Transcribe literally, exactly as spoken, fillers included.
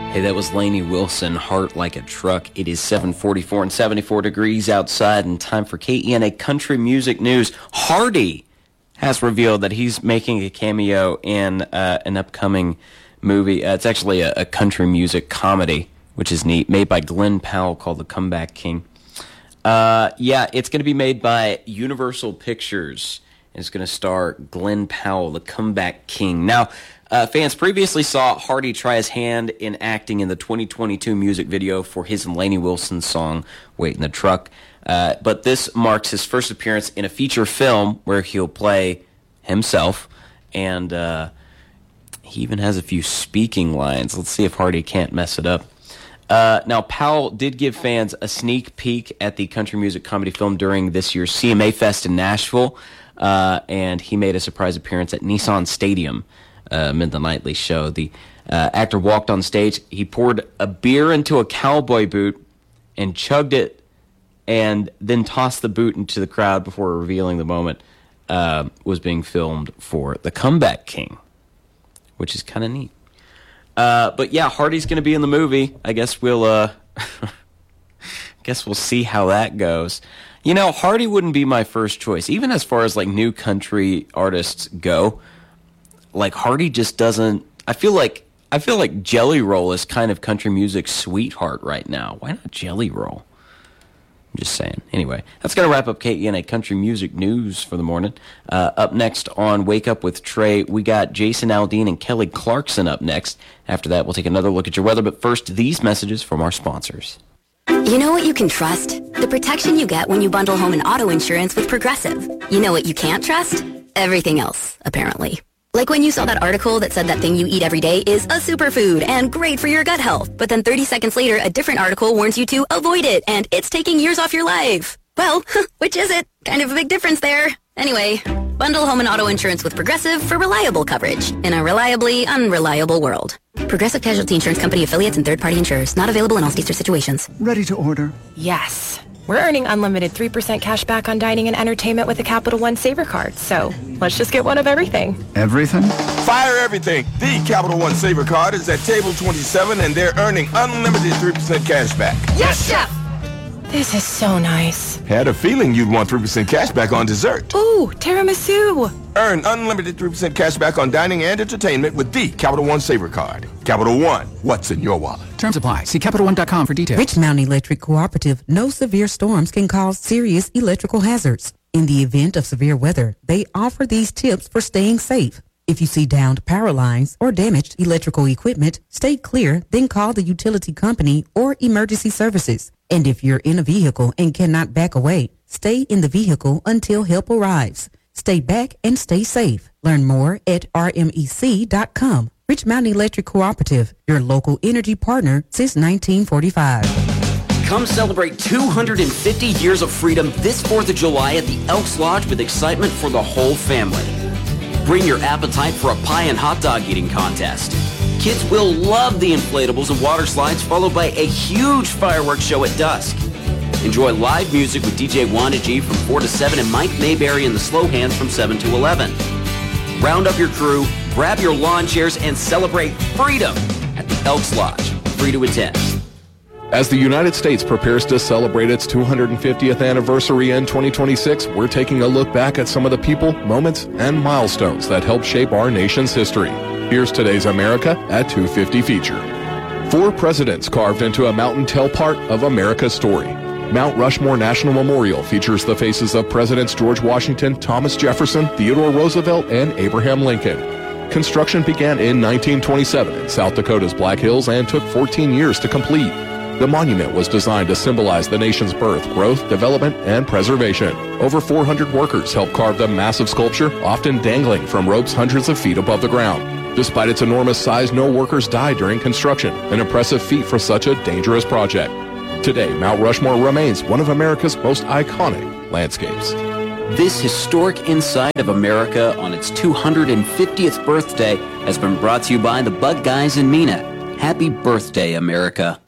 Hey, that was Lainey Wilson, Heart Like a Truck. It is seven forty-four and seventy-four degrees outside, and time for K E N A Country Music News. Hardy has revealed that he's making a cameo in uh, an upcoming movie. Uh, it's actually a, a country music comedy, which is neat, made by Glenn Powell, called The Comeback King. Uh, yeah, it's going to be made by Universal Pictures. It's going to star Glenn Powell, The Comeback King. Now, uh, fans previously saw Hardy try his hand in acting in the twenty twenty-two music video for his and Lainey Wilson's song, Wait in the Truck. Uh, but this marks his first appearance in a feature film where he'll play himself, and uh, he even has a few speaking lines. Let's see if Hardy can't mess it up. Uh, now, Powell did give fans a sneak peek at the country music comedy film during this year's C M A Fest in Nashville, uh, and he made a surprise appearance at Nissan Stadium uh, amid the nightly show. The uh, actor walked on stage, he poured a beer into a cowboy boot and chugged it, and then tossed the boot into the crowd before revealing the moment uh, was being filmed for The Comeback King, which is kind of neat. Uh, but yeah, Hardy's going to be in the movie. I guess we'll, uh, guess we'll see how that goes. You know, Hardy wouldn't be my first choice, even as far as like new country artists go. Like Hardy just doesn't. I feel like I feel like Jelly Roll is kind of country music's sweetheart right now. Why not Jelly Roll? I'm just saying. Anyway, that's going to wrap up K E N A Country Music News for the morning. Uh, up next on Wake Up with Trey, we got Jason Aldean and Kelly Clarkson up next. After that, we'll take another look at your weather. But first, these messages from our sponsors. You know what you can trust? The protection you get when you bundle home and auto insurance with Progressive. You know what you can't trust? Everything else, apparently. Like when you saw that article that said that thing you eat every day is a superfood and great for your gut health, but then thirty seconds later, a different article warns you to avoid it, and it's taking years off your life. Well, which is it? Kind of a big difference there. Anyway, bundle home and auto insurance with Progressive for reliable coverage in a reliably unreliable world. Progressive Casualty Insurance Company affiliates and third-party insurers. Not available in all states or situations. Ready to order? Yes. We're earning unlimited three percent cash back on dining and entertainment with a Capital One Saver card, so let's just get one of everything. Everything? Fire everything! The Capital One Saver card is at table twenty-seven, and they're earning unlimited three percent cash back. Yes, Chef! This is so nice. Had a feeling you'd want three percent cash back on dessert. Ooh, tiramisu! Earn unlimited three percent cash back on dining and entertainment with the Capital One Saver card. Capital One, what's in your wallet? Terms apply. See Capital One dot com for details. Rich Mountain Electric Cooperative knows severe storms can cause serious electrical hazards. In the event of severe weather, they offer these tips for staying safe. If you see downed power lines or damaged electrical equipment, stay clear, then call the utility company or emergency services. And if you're in a vehicle and cannot back away, stay in the vehicle until help arrives. Stay back and stay safe. Learn more at R M E C dot com. Rich Mountain Electric Cooperative, your local energy partner since nineteen forty-five. Come celebrate two hundred fifty years of freedom this fourth of July at the Elks Lodge with excitement for the whole family. Bring your appetite for a pie and hot dog eating contest. Kids will love the inflatables and water slides, followed by a huge fireworks show at dusk. Enjoy live music with D J Wanda G from four to seven and Mike Mayberry and the Slow Hands from seven to eleven. Round up your crew, grab your lawn chairs, and celebrate freedom at the Elks Lodge. Free to attend. As the United States prepares to celebrate its two hundred fiftieth anniversary in twenty twenty-six, we're taking a look back at some of the people, moments, and milestones that helped shape our nation's history. Here's today's America at two fifty feature. Four presidents carved into a mountain tell part of America's story. Mount Rushmore National Memorial features the faces of Presidents George Washington, Thomas Jefferson, Theodore Roosevelt, and Abraham Lincoln. Construction began in nineteen twenty-seven in South Dakota's Black Hills and took fourteen years to complete. The monument was designed to symbolize the nation's birth, growth, development, and preservation. Over four hundred workers helped carve the massive sculpture, often dangling from ropes hundreds of feet above the ground. Despite its enormous size, no workers died during construction, an impressive feat for such a dangerous project. Today, Mount Rushmore remains one of America's most iconic landscapes. This historic inside of America on its two hundred fiftieth birthday has been brought to you by the Bug Guys in Mena. Happy birthday, America.